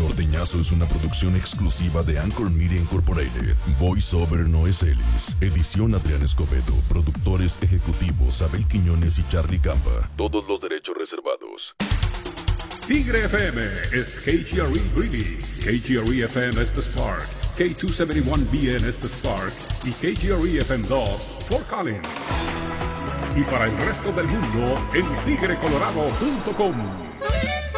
Norteñazo es una producción exclusiva de Anchor Media Incorporated. Voice Over Noé Celis. Edición Adrián Escobedo. Productores ejecutivos Abel Quiñones y Charlie Campa. Todos los derechos reservados. Tigre FM es KGRE Greeley. KGRE FM es The Spark. K271BN es The Spark. Y KGRE FM 2 Fort Collins. Y para el resto del mundo en tigrecolorado.com.